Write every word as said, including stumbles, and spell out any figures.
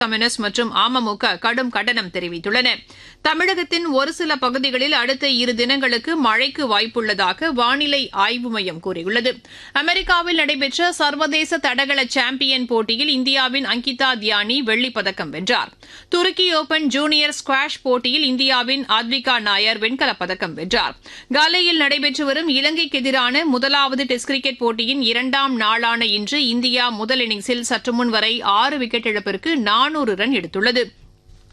Communist மற்றும் அமமுக கடும் கண்டனம் தெரிவித்துள்ளன. தமிழகத்தின் ஒரு சில பகுதிகளில் அடுத்த இரு தினங்களுக்கு மழைக்கு வாய்ப்புள்ளதாக வானிலை ஆய்வு மையம் கூறியுள்ளது. அமெரிக்காவில் நடைபெற்ற சர்வதேச தடகள சாம்பியன் போட்டியில் இந்தியாவின் அங்கிதா தியானி வெள்ளிப்பதக்கம் வென்றார். துருக்கி ஓபன் ஜூனியர் ஸ்குவாஷ் போட்டியில் இந்தியாவின் அத்விகா நாயர் வெண்கலப் பதக்கம் வென்றார். காலையில் நடைபெற்று வரும் இலங்கைக்கு எதிரான முதலாவது டெஸ்ட் கிரிக்கெட் போட்டியின் இரண்டாம் நாளான இன்று இந்தியா முதல் இன்னிங்ஸில் சற்றுமுன் வரை ஆறு விக்கெட் இழப்பிற்கு நானூறு ரன் எடுத்துள்ளது.